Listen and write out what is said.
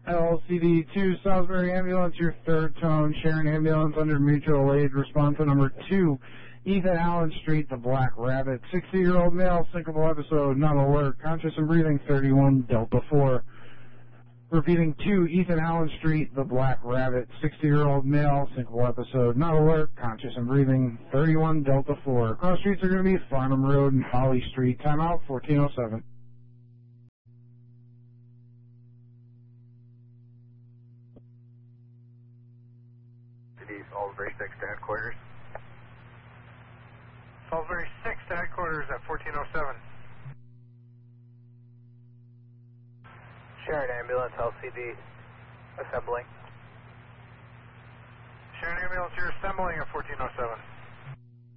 LCD 2, Salisbury Ambulance, your third tone, Sharon Ambulance under mutual aid, response to number 2, Ethan Allen Street, the Black Rabbit, 60-year-old male, syncopal episode, not alert, conscious and breathing, 31, Delta 4. Repeating 2, Ethan Allen Street, the Black Rabbit, 60-year-old male, syncopal episode, not alert, conscious and breathing, 31, Delta 4. Cross streets are going to be Farnham Road and Holly Street, timeout, 1407. Salisbury 6 to headquarters. Salisbury 6 to headquarters at 1407. Sharon Ambulance, LCD, assembling. Sharon Ambulance, you're assembling at 1407.